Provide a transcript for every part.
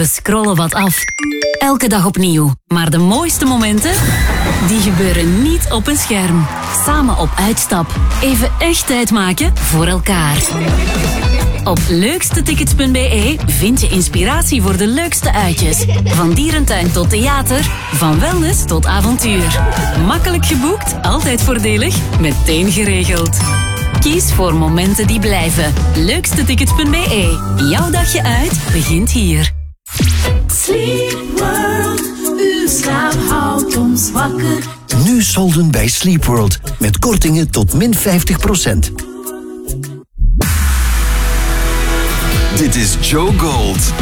We scrollen wat af. Elke dag opnieuw. Maar de mooiste momenten, die gebeuren niet op een scherm. Samen op uitstap. Even echt tijd maken voor elkaar. Op leukstetickets.be vind je inspiratie voor de leukste uitjes. Van dierentuin tot theater, van wellness tot avontuur. Makkelijk geboekt, altijd voordelig, meteen geregeld. Kies voor momenten die blijven. Leukstetickets.be. Jouw dagje uit begint hier. Sleep World, uw slaap houdt ons wakker. Nu solden bij Sleep World. Met kortingen tot min 50%. Dit is Joe Gold.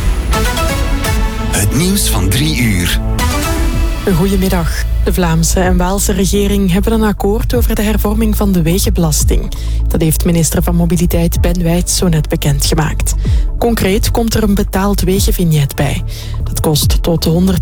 Het nieuws van 3 uur. Goedemiddag. De Vlaamse en Waalse regering hebben een akkoord over de hervorming van de wegenbelasting. Dat heeft minister van Mobiliteit Ben Wijts zo net bekendgemaakt. Concreet komt er een betaald wegenvignet bij. Dat kost tot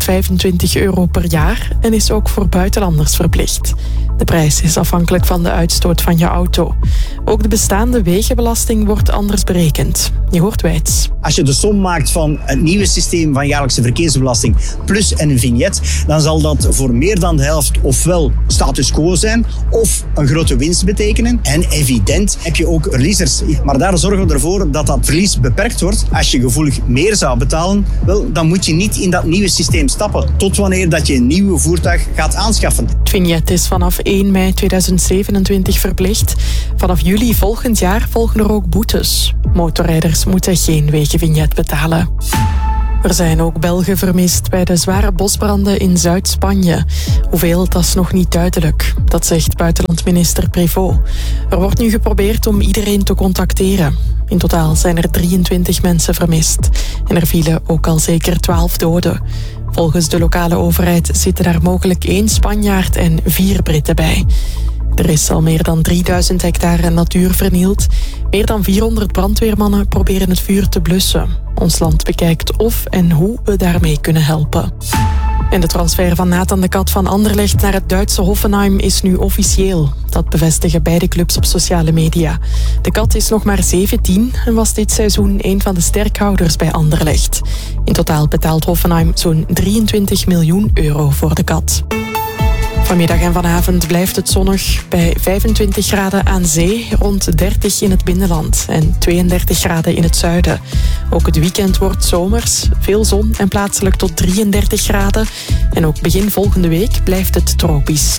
€125 per jaar en is ook voor buitenlanders verplicht. De prijs is afhankelijk van de uitstoot van je auto. Ook de bestaande wegenbelasting wordt anders berekend. Je hoort Wijts. Als je de som maakt van het nieuwe systeem van jaarlijkse verkeersbelasting plus een vignet, dan zal dat voor meer dan de helft ofwel status quo zijn of een grote winst betekenen. En evident heb je ook verliezers. Maar daar zorgen we ervoor dat dat verlies beperkt wordt. Als je gevoelig meer zou betalen, wel, dan moet je niet in dat nieuwe systeem stappen. Tot wanneer dat je een nieuw voertuig gaat aanschaffen. Het vignet is vanaf 1 mei 2027 verplicht. Vanaf juli volgend jaar volgen er ook boetes. Motorrijders moeten geen wegenvignet betalen. Er zijn ook Belgen vermist bij de zware bosbranden in Zuid-Spanje. Hoeveel, dat is nog niet duidelijk. Dat zegt buitenlandminister Prévost. Er wordt nu geprobeerd om iedereen te contacteren. In totaal zijn er 23 mensen vermist. En er vielen ook al zeker 12 doden. Volgens de lokale overheid zitten daar mogelijk 1 Spanjaard en 4 Britten bij. Er is al meer dan 3000 hectare natuur vernield. Meer dan 400 brandweermannen proberen het vuur te blussen. Ons land bekijkt of en hoe we daarmee kunnen helpen. En de transfer van Nathan de Kat van Anderlecht naar het Duitse Hoffenheim is nu officieel. Dat bevestigen beide clubs op sociale media. De Kat is nog maar 17 en was dit seizoen een van de sterkhouders bij Anderlecht. In totaal betaalt Hoffenheim zo'n €23 miljoen voor de Kat. Vanmiddag en vanavond blijft het zonnig bij 25 graden aan zee, rond 30 in het binnenland en 32 graden in het zuiden. Ook het weekend wordt zomers, veel zon en plaatselijk tot 33 graden. En ook begin volgende week blijft het tropisch.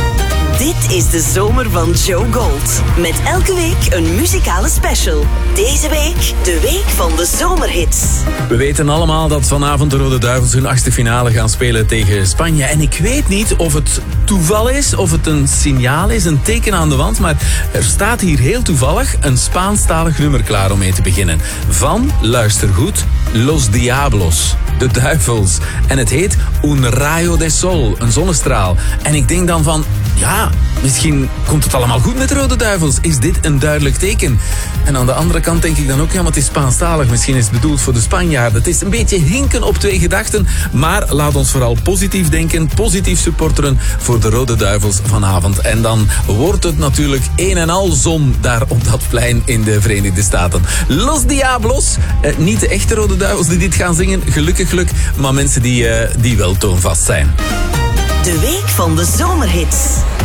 Dit is de zomer van Joe Gold. Met elke week een muzikale special. Deze week de week van de zomerhits. We weten allemaal dat vanavond de Rode Duivels hun 8e finale gaan spelen tegen Spanje. En ik weet niet of het toeval is, of het een signaal is, een teken aan de wand. Maar er staat hier heel toevallig een Spaanstalig nummer klaar om mee te beginnen. Van, luister goed, Los Diablos, de Duivels. En het heet Un Rayo de Sol, een zonnestraal. En ik denk dan van, ja, misschien komt het allemaal goed met de Rode Duivels. Is dit een duidelijk teken? En aan de andere kant denk ik dan ook, ja, maar het is Spaanstalig. Misschien is het bedoeld voor de Spanjaarden. Het is een beetje hinken op 2 gedachten. Maar laat ons vooral positief denken, positief supporteren voor de Rode Duivels vanavond. En dan wordt het natuurlijk een en al zon daar op dat plein in de Verenigde Staten. Los Diablos. Niet de echte Rode Duivels die dit gaan zingen, gelukkig, maar mensen die wel toonvast zijn. De week van de zomerhits.